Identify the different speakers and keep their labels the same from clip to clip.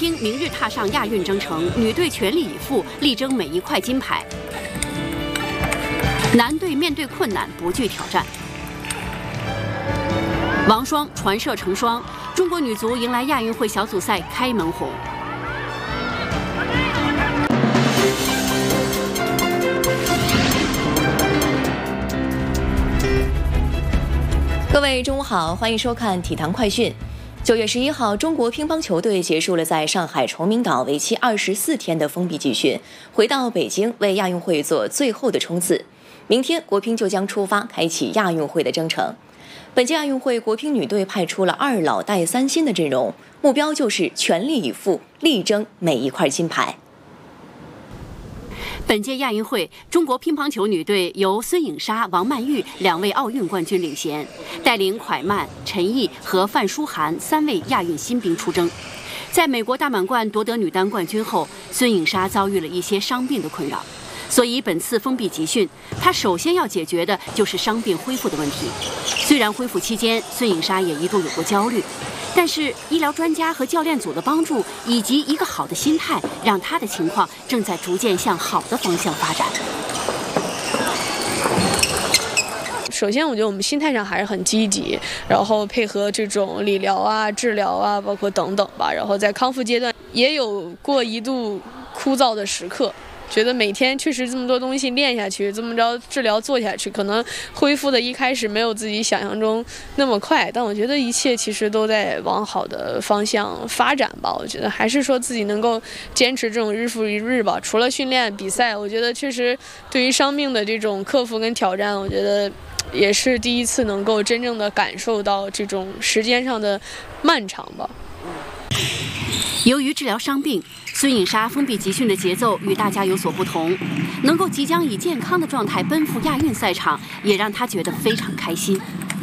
Speaker 1: 乒明日踏上亚运征程，女队全力以赴，力争每一块金牌。男队面对困难，不惧挑战。王霜传射成双，中国女足迎来亚运会小组赛开门红。
Speaker 2: 各位中午好，欢迎收看体坛快讯。9月11号，中国乒乓球队结束了在上海崇明岛为期24天的封闭集训，回到北京为亚运会做最后的冲刺。明天国乒就将出发，开启亚运会的征程。本届亚运会，国乒女队派出了2老带3新的阵容，目标就是全力以赴，力争每一块金牌。
Speaker 1: 本届亚运会，中国乒乓球女队由孙颖莎、王曼玉2位奥运冠军领衔，带领蒯曼、陈毅和范舒涵3位亚运新兵出征。在美国大满贯夺得女单冠军后，孙颖莎遭遇了一些伤病的困扰，所以本次封闭集训，她首先要解决的就是伤病恢复的问题。虽然恢复期间，孙颖莎也一度有过焦虑，但是医疗专家和教练组的帮助，以及一个好的心态，让她的情况正在逐渐向好的方向发展。
Speaker 3: 首先，我觉得我们心态上还是很积极，然后配合这种理疗啊、治疗啊，包括等等吧。然后在康复阶段，也有过一度枯燥的时刻。觉得每天确实这么多东西练下去，这么着治疗做下去，可能恢复的一开始没有自己想象中那么快，但我觉得一切其实都在往好的方向发展吧。我觉得还是说自己能够坚持这种日复一日吧。除了训练比赛，我觉得确实对于伤病的这种克服跟挑战，我觉得也是第一次能够真正的感受到这种时间上的漫长吧。
Speaker 1: 由于治疗伤病，孙颖莎封闭集训的节奏与大家有所不同，能够即将以健康的状态奔赴亚运赛场，也让她觉得非常开心。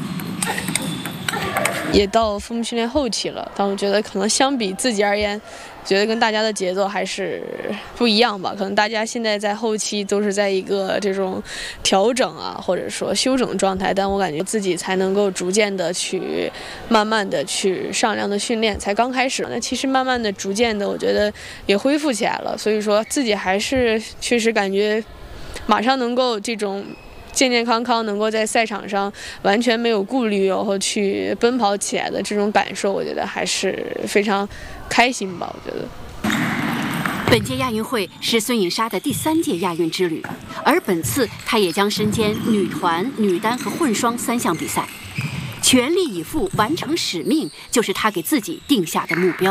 Speaker 3: 也到封闭训练后期了，但我觉得可能相比自己而言，觉得跟大家的节奏还是不一样吧。可能大家现在在后期都是在一个这种调整啊，或者说休整状态，但我感觉自己才能够逐渐的去慢慢的去上量的训练，才刚开始。那其实慢慢的逐渐的，我觉得也恢复起来了。所以说自己还是确实感觉马上能够这种健健康康能够在赛场上完全没有顾虑，然后去奔跑起来的这种感受，我觉得还是非常开心吧。我觉得
Speaker 1: 本届亚运会是孙颖莎的第3届亚运之旅，而本次她也将身兼女团、女单和混双3项比赛，全力以赴完成使命，就是她给自己定下的目标。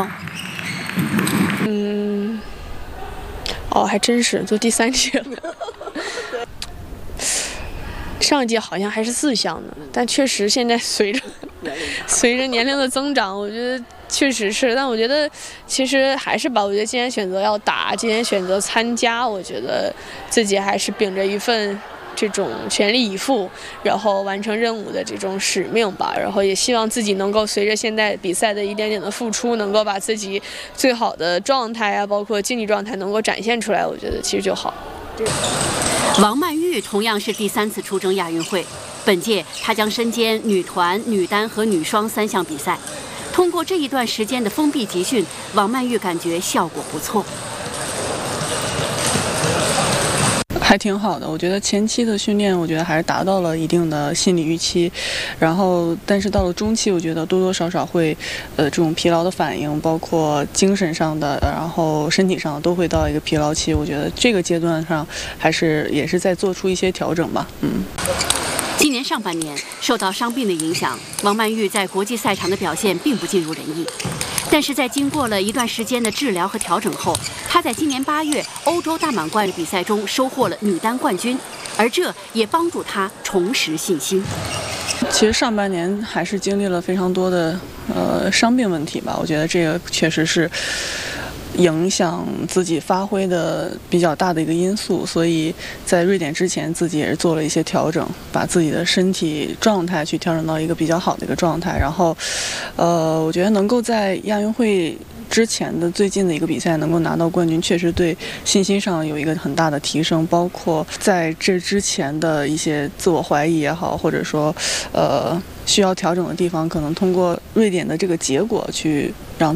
Speaker 3: 还真是都第3届了。上一届好像还是4项呢，但确实现在随着年龄的增长，我觉得确实是。但我觉得其实还是吧，我觉得既然选择要打，既然选择参加，我觉得自己还是秉着一份这种全力以赴，然后完成任务的这种使命吧。然后也希望自己能够随着现在比赛的一点点的付出，能够把自己最好的状态啊，包括竞技状态能够展现出来，我觉得其实就好。
Speaker 1: 王曼玉同样是第3次出征亚运会，本届她将身兼女团、女单和女双3项比赛。通过这一段时间的封闭集训，王曼玉感觉效果不错。
Speaker 4: 还挺好的，我觉得前期的训练，我觉得还是达到了一定的心理预期，然后但是到了中期，我觉得多多少少会，这种疲劳的反应，包括精神上的，然后身体上的都会到一个疲劳期。我觉得这个阶段上也是在做出一些调整吧。
Speaker 1: 今年上半年受到伤病的影响，王曼玉在国际赛场的表现并不尽如人意。但是在经过了一段时间的治疗和调整后，她在今年8月欧洲大满贯比赛中收获了女单冠军，而这也帮助她重拾信心。
Speaker 4: 其实上半年还是经历了非常多的伤病问题吧，我觉得这个确实是影响自己发挥的比较大的一个因素，所以在瑞典之前自己也是做了一些调整，把自己的身体状态去调整到一个比较好的一个状态，然后我觉得能够在亚运会之前的最近的一个比赛能够拿到冠军，确实对信心上有一个很大的提升，包括在这之前的一些自我怀疑也好，或者说需要调整的地方，可能通过瑞典的这个结果去